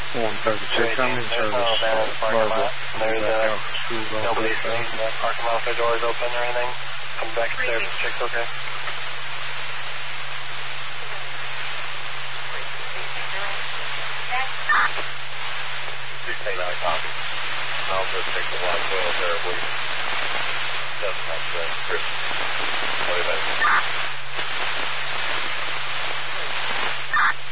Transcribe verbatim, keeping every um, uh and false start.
one thirty-two, coming service, Marble. There's uh, nobody seen the parking lot, the doors open or anything. Come back upstairs and check, okay? Please take that copy. I'll just take the one wheel there, please. Doesn't make sense, Chris. What do you think?